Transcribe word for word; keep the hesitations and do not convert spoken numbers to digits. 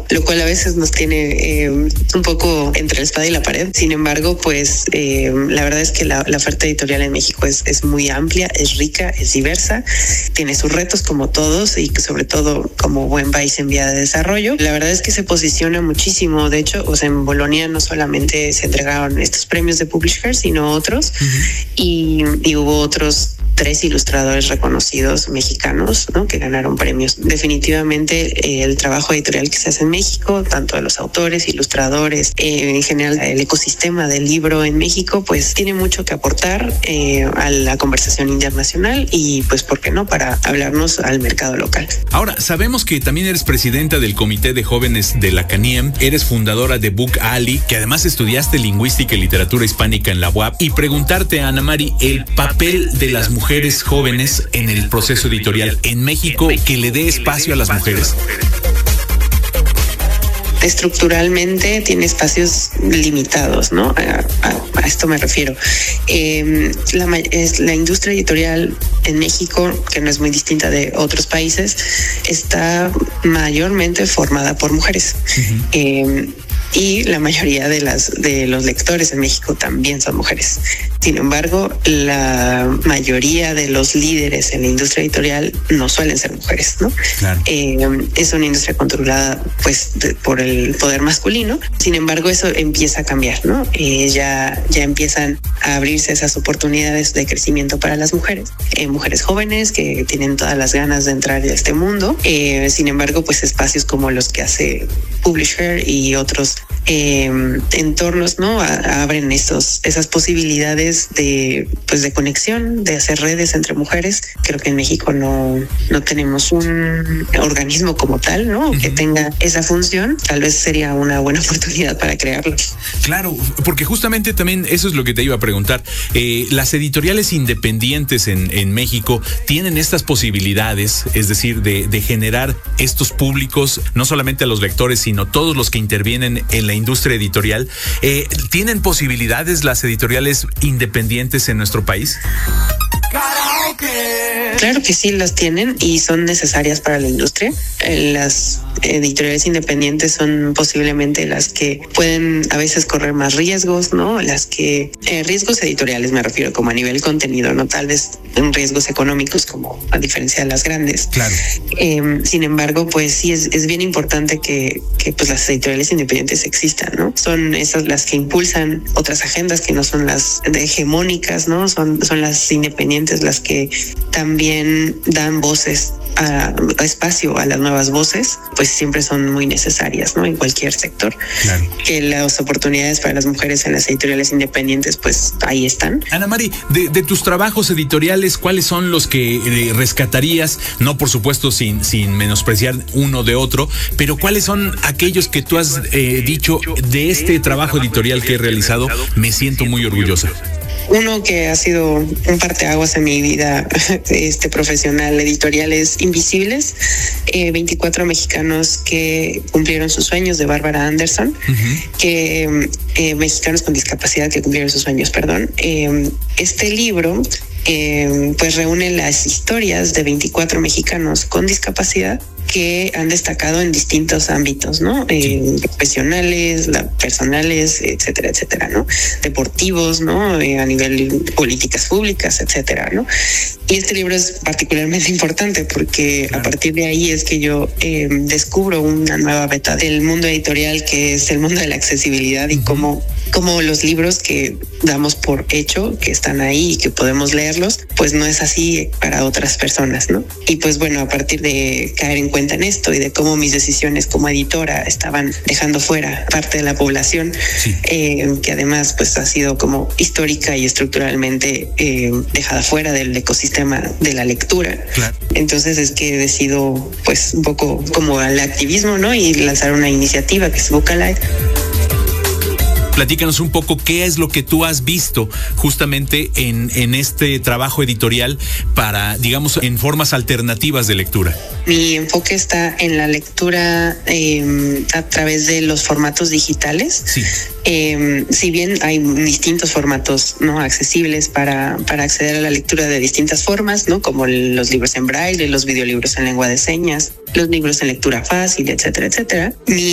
lo cual a veces nos tiene eh, un poco entre la espada y la pared. Sin embargo, pues eh, la verdad es que la, la oferta editorial en México es, es muy amplia, es rica, es diversa, tiene sus retos como todos y sobre todo como buen país en vía de desarrollo. La verdad es que se posiciona muchísimo. De hecho, o sea, en Bolonia no solamente se entregaron estos premios de Publisher, sino otros, uh-huh. y, y hubo otros tres ilustradores reconocidos mexicanos, ¿no?, que ganaron premios. Definitivamente eh, el trabajo editorial que se hace en México, tanto de los autores, ilustradores, eh, en general el ecosistema del libro en México, pues tiene mucho que aportar eh, a la conversación internacional y pues, ¿por qué no?, para hablarnos al mercado local. Ahora, sabemos que también eres presidenta del Comité de Jóvenes de la CANIEM, eres fundadora de Book Alley, que además estudiaste lingüística y literatura hispánica en la U A P, y preguntarte, Ana Mari, el papel de las mujeres mujeres jóvenes en el proceso editorial en México, que le dé espacio a las mujeres. Estructuralmente tiene espacios limitados, ¿no? A, a, a esto me refiero. Eh, la, es, la industria editorial en México, que no es muy distinta de otros países, está mayormente formada por mujeres. Uh-huh. Eh, y la mayoría de las de los lectores en México también son mujeres. Sin embargo, la mayoría de los líderes en la industria editorial no suelen ser mujeres, ¿no? Claro. Eh, es una industria controlada, pues, de, por el poder masculino. Sin embargo, eso empieza a cambiar, ¿no? Eh, ya, ya empiezan a abrirse esas oportunidades de crecimiento para las mujeres, eh, mujeres jóvenes que tienen todas las ganas de entrar a este mundo. Eh, sin embargo, pues espacios como los que hace Publisher y otros eh, entornos, ¿no?, a, abren estos, esas posibilidades de, pues, de conexión, de hacer redes entre mujeres. Creo que en México no, no tenemos un organismo como tal, ¿no?, uh-huh. que tenga esa función. Tal vez sería una buena oportunidad para crearlo. Claro, porque justamente también eso es lo que te iba a preguntar. Eh, las editoriales independientes en, en México tienen estas posibilidades, es decir, de, de generar estos públicos, no solamente a los lectores, sino todos los que intervienen en la industria editorial. Eh, ¿Tienen posibilidades las editoriales independientes en nuestro país? Claro que sí las tienen y son necesarias para la industria. Las editoriales independientes son posiblemente las que pueden a veces correr más riesgos, ¿no? Las que eh, riesgos editoriales me refiero, como a nivel contenido, no tal vez en riesgos económicos, como a diferencia de las grandes. Claro. Eh, sin embargo, pues sí es, es bien importante que, que pues las editoriales independientes existan, ¿no? Son esas las que impulsan otras agendas que no son las de hegemónicas, ¿no? Son, son las independientes las que también dan voces a, a espacio a las nuevas voces, pues siempre son muy necesarias, ¿no?, en cualquier sector. Claro. Que las oportunidades para las mujeres en las editoriales independientes, pues ahí están. Ana Mari, de, de tus trabajos editoriales, ¿cuáles son los que eh, rescatarías? No, por supuesto, sin, sin menospreciar uno de otro, pero ¿cuáles son aquellos que tú has eh, dicho de este trabajo editorial que he realizado? Me siento muy orgullosa. Uno que ha sido un parteaguas en mi vida este, profesional editorial es Invisibles, eh, veinticuatro mexicanos que cumplieron sus sueños, de Bárbara Anderson, uh-huh. que eh, mexicanos con discapacidad que cumplieron sus sueños, perdón. Eh, este libro eh, pues reúne las historias de veinticuatro mexicanos con discapacidad que han destacado en distintos ámbitos, ¿no? Eh, profesionales, la, personales, etcétera, etcétera, ¿no? Deportivos, ¿no? Eh, a nivel políticas públicas, etcétera, ¿no? Y este libro es particularmente importante porque claro. a partir de ahí es que yo eh, descubro una nueva beta del mundo editorial, que es el mundo de la accesibilidad y cómo, cómo los libros que damos por hecho, que están ahí y que podemos leerlos, pues no es así para otras personas, ¿no? Y pues bueno, a partir de caer en cuenta en esto y de cómo mis decisiones como editora estaban dejando fuera parte de la población, sí. eh, que además pues ha sido como histórica y estructuralmente eh, dejada fuera del ecosistema de la lectura. Claro. Entonces es que decido pues un poco como al activismo, ¿no? Y lanzar una iniciativa que es Book Alley. Platícanos un poco qué es lo que tú has visto justamente en, en este trabajo editorial para, digamos, en formas alternativas de lectura. Mi enfoque está en la lectura eh, a través de los formatos digitales. Sí. Eh, si bien hay distintos formatos, ¿no?, accesibles para, para acceder a la lectura de distintas formas, ¿no?, como los libros en braille, los videolibros en lengua de señas, los libros en lectura fácil, etcétera, etcétera. Mi